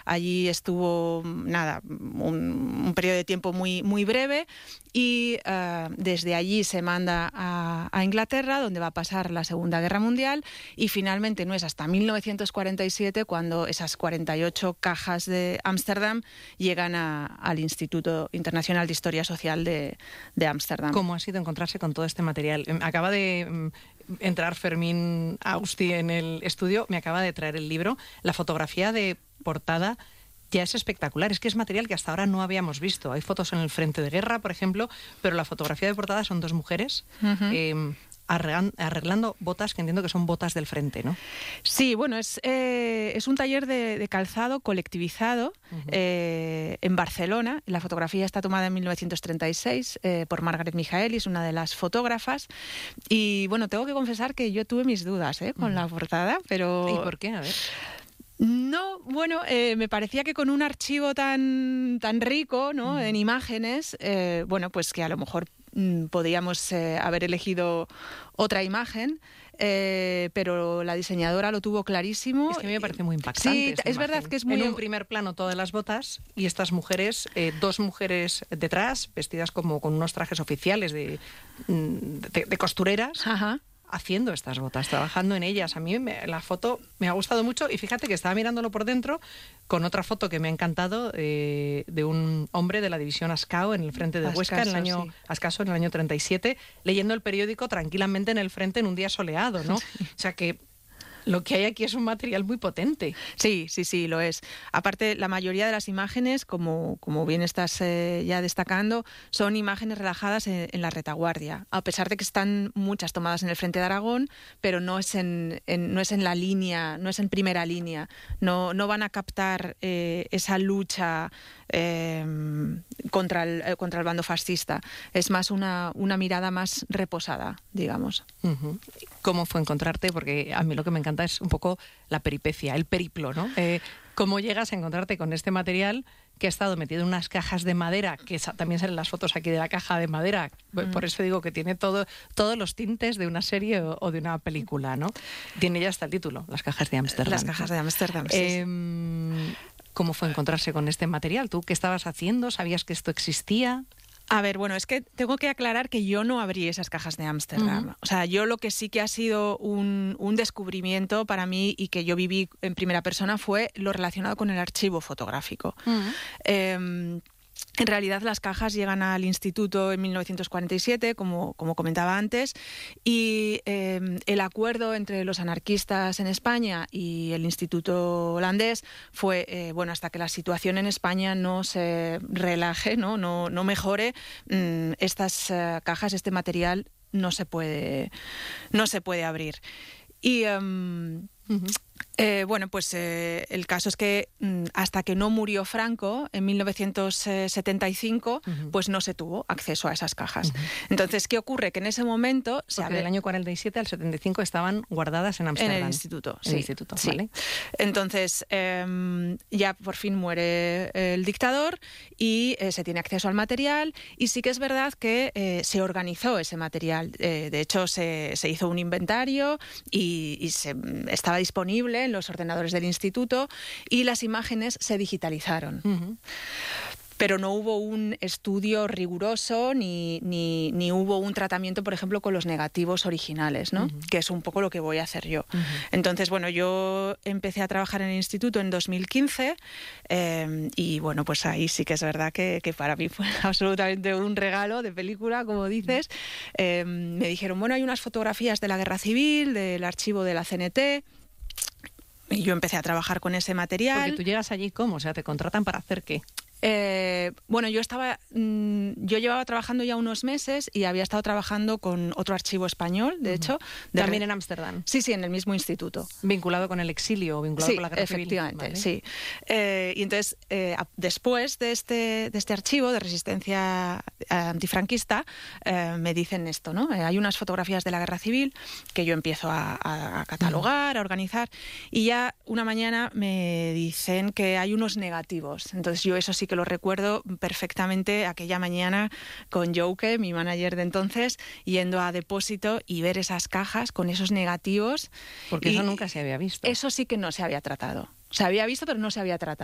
Allí estuvo, un periodo de tiempo muy, muy breve y desde allí se manda a Inglaterra, donde va a pasar la Segunda Guerra Mundial, y finalmente no es hasta 1947 cuando esas 48 cajas de Ámsterdam llegan al Instituto Internacional de Historia Social de Ámsterdam. ¿Cómo ha sido encontrarse con todo este material? Acaba de entrar Fermín Agusti en el estudio, me acaba de traer el libro. La fotografía de portada ya es espectacular. Es que es material que hasta ahora no habíamos visto. Hay fotos en el frente de guerra, por ejemplo, pero la fotografía de portada son dos mujeres arreglando botas, que entiendo que son botas del frente, ¿no? Sí, bueno, es un taller de calzado colectivizado en Barcelona. La fotografía está tomada en 1936 por Margaret Michaelis, una de las fotógrafas. Y bueno, tengo que confesar que yo tuve mis dudas con la portada, pero... ¿Y por qué? A ver... No, bueno, me parecía que con un archivo tan rico, ¿no? En imágenes, bueno, pues que a lo mejor podíamos haber elegido otra imagen, pero la diseñadora lo tuvo clarísimo. Es que a mí me parece muy impactante. Sí, es verdad que es muy... En un primer plano todas las botas y estas mujeres, dos mujeres detrás, vestidas como con unos trajes oficiales de costureras. Ajá. Haciendo estas botas, trabajando en ellas. A mí la foto me ha gustado mucho y fíjate que estaba mirándolo por dentro con otra foto que me ha encantado de un hombre de la división Ascao en el frente de Huesca, Ascaso, en el año 37, leyendo el periódico tranquilamente en el frente en un día soleado, ¿no? Sí. O sea que lo que hay aquí es un material muy potente. Sí, lo es. Aparte, la mayoría de las imágenes, como bien estás ya destacando, son imágenes relajadas en la retaguardia. A pesar de que están muchas tomadas en el frente de Aragón, pero no es en la línea, no es en primera línea. No van a captar esa lucha contra el bando fascista. Es más una mirada más reposada, digamos. Uh-huh. ¿Cómo fue encontrarte? Porque a mí lo que me encanta es un poco la peripecia, el periplo, ¿no? ¿Cómo llegas a encontrarte con este material que ha estado metido en unas cajas de madera, que también salen las fotos aquí de la caja de madera? Por eso digo que tiene todos los tintes de una serie o de una película, ¿no? Tiene ya hasta el título, Las cajas de Ámsterdam. Las cajas de Ámsterdam, sí. ¿Cómo fue encontrarse con este material? ¿Tú qué estabas haciendo? ¿Sabías que esto existía? A ver, bueno, es que tengo que aclarar que yo no abrí esas cajas de Ámsterdam. Uh-huh. O sea, yo lo que sí que ha sido un descubrimiento para mí y que yo viví en primera persona fue lo relacionado con el archivo fotográfico. Uh-huh. En realidad las cajas llegan al instituto en 1947, como comentaba antes, y el acuerdo entre los anarquistas en España y el instituto holandés fue, hasta que la situación en España no se relaje, no mejore, estas cajas, este material no se puede abrir. Y... Uh-huh. El caso es que hasta que no murió Franco en 1975, uh-huh, pues no se tuvo acceso a esas cajas. Uh-huh. Entonces, ¿qué ocurre? Que en ese momento... Porque del año 47 al 75 estaban guardadas en Ámsterdam. En el instituto, sí. En el instituto, sí. ¿vale? Entonces, ya por fin muere el dictador y se tiene acceso al material, y sí que es verdad que se organizó ese material. De hecho, se hizo un inventario y estaba disponible en los ordenadores del instituto y las imágenes se digitalizaron. Uh-huh. Pero no hubo un estudio riguroso ni hubo un tratamiento, por ejemplo, con los negativos originales, ¿no? Uh-huh. Que es un poco lo que voy a hacer yo. Uh-huh. Entonces, yo empecé a trabajar en el instituto en 2015 y, pues ahí sí que es verdad que para mí fue absolutamente un regalo de película, como dices. Me dijeron, hay unas fotografías de la Guerra Civil, del archivo de la CNT. Y yo empecé a trabajar con ese material. Porque tú llegas allí, ¿cómo? O sea, ¿te contratan para hacer qué? Yo llevaba trabajando ya unos meses y había estado trabajando con otro archivo español, de hecho. ¿También en Ámsterdam? Sí, en el mismo instituto. ¿Vinculado con el exilio o vinculado con la Guerra Civil? Efectivamente, ¿vale? Sí. Y entonces, después de este archivo de resistencia antifranquista, me dicen esto, ¿no? Hay unas fotografías de la Guerra Civil que yo empiezo a catalogar, a organizar, y ya una mañana me dicen que hay unos negativos. Entonces yo eso sí que lo recuerdo perfectamente, aquella mañana con Jouke, mi manager de entonces, yendo a depósito y ver esas cajas con esos negativos. Porque eso nunca se había visto. Eso sí que no se había tratado. Se había visto, pero no se había tratado.